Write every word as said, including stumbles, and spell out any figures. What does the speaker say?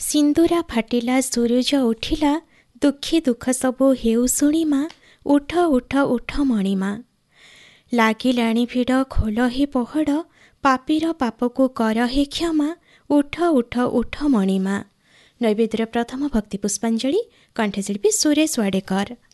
सिंदूरा फाटिला सूरज उठिला दुखी दुख सबु हेउ शुणिमा उठ उठ उठ मणिमा लागिलाणी भिड़ खोल हे पहड़ पापीर पापकु कर हे क्षमा उठ उठ उठ मणिमा। नैवेद्यर प्रथम भक्ति पुष्पांजलि कंठशिल्पी सुरेश वाडेकर।